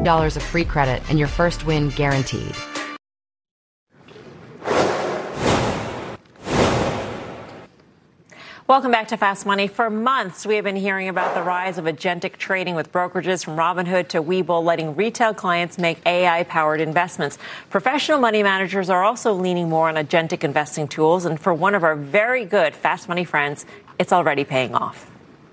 $100 of free credit and your first win guaranteed. Welcome back to Fast Money. For months, we have been hearing about the rise of agentic trading with brokerages from Robinhood to Webull letting retail clients make AI-powered investments. Professional money managers are also leaning more on agentic investing tools. And for one of our very good Fast Money friends, it's already paying off.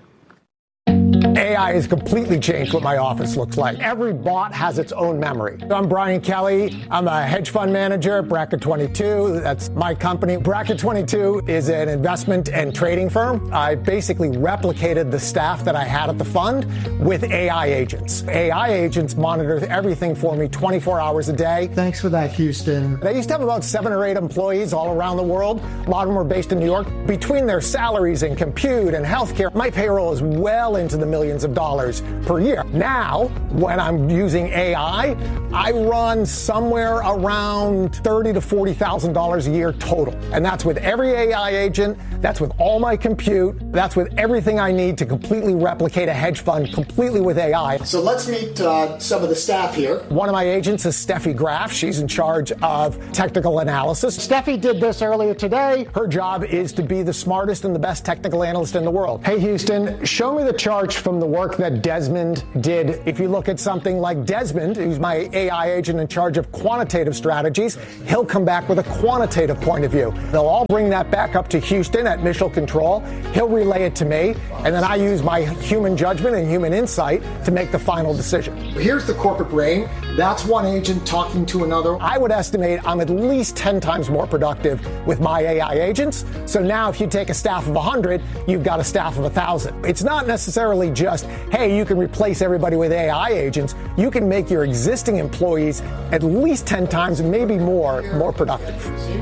AI has completely changed what my office looks like. Every bot has its own memory. I'm Brian Kelly. I'm a hedge fund manager at Bracket 22. That's my company. Bracket 22 is an investment and trading firm. I basically replicated the staff that I had at the fund with AI agents. AI agents monitor everything for me 24 hours a day. Thanks for that, Houston. I used to have about 7 or 8 employees all around the world. A lot of them were based in New York. Between their salaries and compute and healthcare, my payroll is well into the millions of dollars per year. Now, when I'm using AI, I run somewhere around $30,000 to $40,000 a year total. And that's with every AI agent, that's with all my compute, that's with everything I need to completely replicate a hedge fund completely with AI. So let's meet some of the staff here. One of my agents is Steffi Graf. She's in charge of technical analysis. Steffi did this earlier today. Her job is to be the smartest and the best technical analyst in the world. Hey, Houston, show me the charts from the work that Desmond did. If you look at something like Desmond, who's my AI agent in charge of quantitative strategies, he'll come back with a quantitative point of view. They'll all bring that back up to Houston at Mission Control. He'll relay it to me, and then I use my human judgment and human insight to make the final decision. Here's the corporate brain. That's one agent talking to another. I would estimate I'm at least 10 times more productive with my AI agents. So now if you take a staff of 100, you've got a staff of 1,000. It's not necessarily just, hey, you can replace everybody with AI agents. You can make your existing employees at least 10 times, maybe more productive.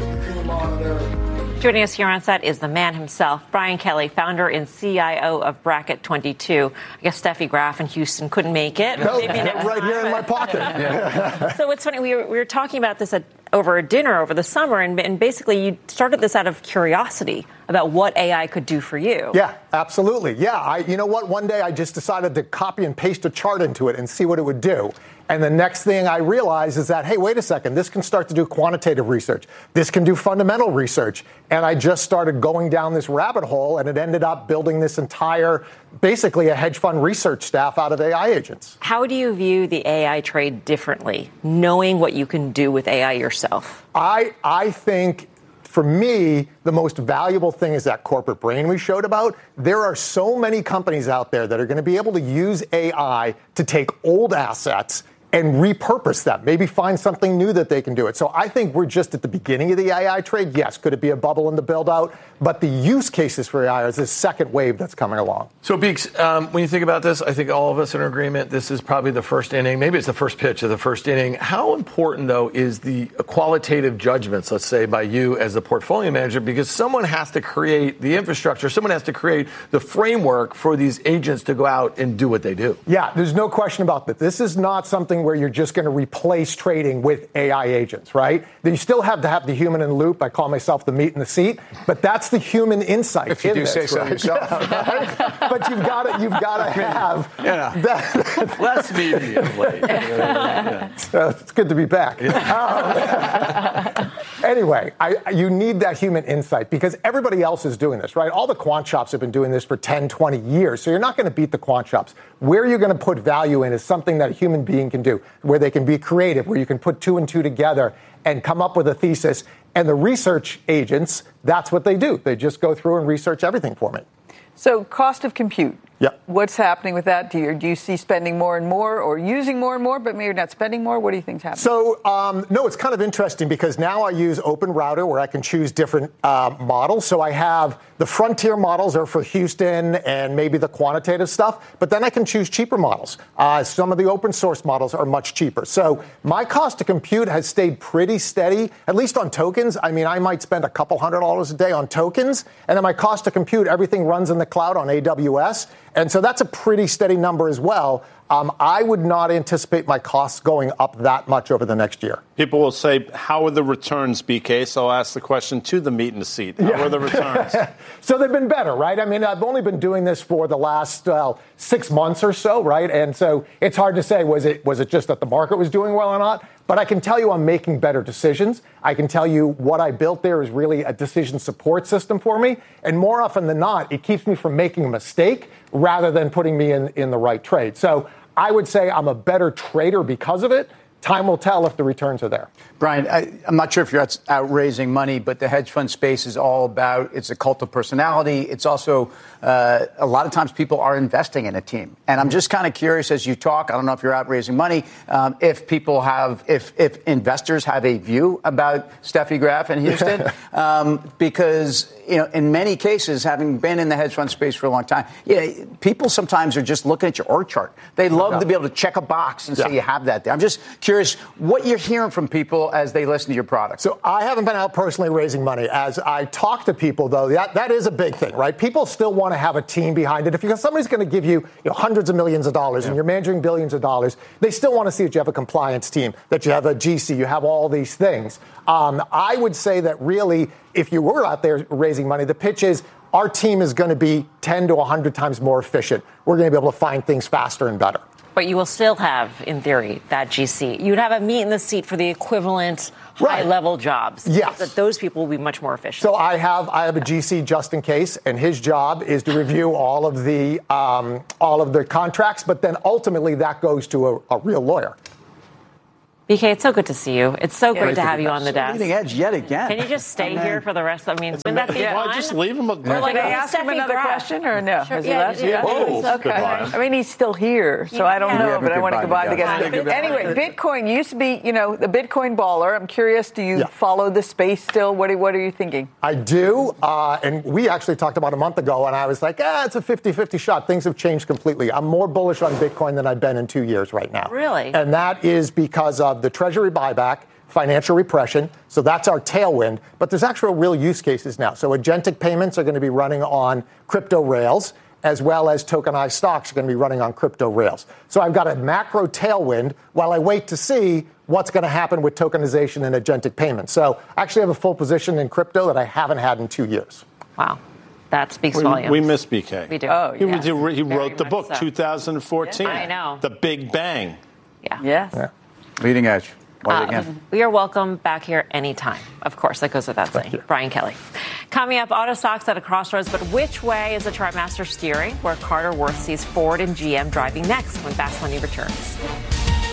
Joining us here on set is the man himself, Brian Kelly, founder and CIO of Bracket 22. I guess Steffi Graf and Houston couldn't make it. No, right here in my pocket. Yeah. So it's funny, we were talking about this over a dinner over the summer, and basically you started this out of curiosity about what AI could do for you. Yeah, absolutely. Yeah, you know what? One day I just decided to copy and paste a chart into it and see what it would do. And the next thing I realized is that, hey, wait a second, this can start to do quantitative research. This can do fundamental research. And I just started going down this rabbit hole, and it ended up building this entire, basically a hedge fund research staff out of AI agents. How do you view the AI trade differently, knowing what you can do with AI yourself? I think, for me, the most valuable thing is that corporate brain we showed about. There are so many companies out there that are going to be able to use AI to take old assets and repurpose them, maybe find something new that they can do it. So I think we're just at the beginning of the AI trade. Yes, could it be a bubble in the build-out? But the use cases for AI is this second wave that's coming along. So, Beeks, when you think about this, I think all of us are in agreement this is probably the first inning. Maybe it's the first pitch of the first inning. How important, though, is the qualitative judgments, let's say, by you as the portfolio manager? Because someone has to create the infrastructure. Someone has to create the framework for these agents to go out and do what they do. Yeah, there's no question about that. This is not something where you're just going to replace trading with AI agents, right? You still have to have the human in the loop. I call myself the meat in the seat, but that's the human insight. If you do this, say so right? yourself. But you've got to have that. Less meaty of late. It's good to be back. Anyway, you need that human insight because everybody else is doing this, right? All the quant shops have been doing this for 10, 20 years. So you're not going to beat the quant shops. Where you're going to put value in is something that a human being can do, where they can be creative, where you can put 2 and 2 together and come up with a thesis. And the research agents, that's what they do. They just go through and research everything for me. So cost of compute. Yep. What's happening with that? Do you see spending more and more or using more and more, but maybe you're not spending more? What do you think's happening? So, no, it's kind of interesting because now I use Open Router where I can choose different models. So I have the frontier models are for Houston and maybe the quantitative stuff, but then I can choose cheaper models. Some of the open source models are much cheaper. So my cost to compute has stayed pretty steady, at least on tokens. I mean, I might spend a couple $100 a day on tokens, and then my cost to compute, everything runs in the cloud on AWS. And so that's a pretty steady number as well. I would not anticipate my costs going up that much over the next year. People will say, how are the returns, BK? So I'll ask the question to the meat in the seat. How are the returns? So they've been better, right? I mean, I've only been doing this for the last 6 months or so, right? And so it's hard to say, was it just that the market was doing well or not? But I can tell you I'm making better decisions. I can tell you what I built there is really a decision support system for me. And more often than not, it keeps me from making a mistake rather than putting me in the right trade. So I would say I'm a better trader because of it. Time will tell if the returns are there. Brian, I'm not sure if you're out raising money, but the hedge fund space is all about, it's a cult of personality. It's also, a lot of times people are investing in a team. And I'm just kind of curious as you talk, I don't know if you're out raising money, if investors have a view about Steffi Graf in Houston, because, in many cases, having been in the hedge fund space for a long time, people sometimes are just looking at your org chart. They love to be able to check a box and say you have that there. I'm just curious what you're hearing from people as they listen to your product. So I haven't been out personally raising money. As I talk to people, though, that is a big thing, right? People still want to have a team behind it. If somebody's going to give you, hundreds of millions of dollars and you're managing billions of dollars, they still want to see that you have a compliance team, that you have a GC, you have all these things. I would say that really, if you were out there raising money, the pitch is our team is going to be 10 to 100 times more efficient. We're going to be able to find things faster and better. But you will still have, in theory, that GC. You'd have a meat in the seat for the equivalent high-level jobs. Yes. That those people will be much more efficient. So I have a GC just in case, and his job is to review all of the contracts, but then ultimately that goes to a real lawyer. BK, it's so good to see you. It's so great to have you on the desk. Leading edge yet again. Can you just stay here for the rest? Wouldn't that be fun? Just leave him. Did I ask him another question or no? Sure, Has he left? yeah. Whoa, Okay. I mean, he's still here, so I don't know, but I want to goodbye to the guest. Anyway, Bitcoin used to be, the Bitcoin baller. I'm curious, do you follow the space still? What are you thinking? I do, and we actually talked about a month ago, and I was like, it's a 50-50 shot. Things have changed completely. I'm more bullish on Bitcoin than I've been in 2 years right now. Really? And that is because of the Treasury buyback, financial repression. So that's our tailwind. But there's actual real use cases now. So agentic payments are going to be running on crypto rails, as well as tokenized stocks are going to be running on crypto rails. So I've got a macro tailwind while I wait to see what's going to happen with tokenization and agentic payments. So I actually have a full position in crypto that I haven't had in 2 years. Wow. That speaks volumes. We miss BK. We do. Oh, yes. He wrote the book, 2014. I know. The Big Bang. Yeah. Yes. Yeah. Leading edge. Again. We are welcome back here anytime. Of course, that goes without saying. Brian Kelly. Coming up, auto stocks at a crossroads, but which way is the TriMaster steering? Where Carter Worth sees Ford and GM driving next when Fast Money returns.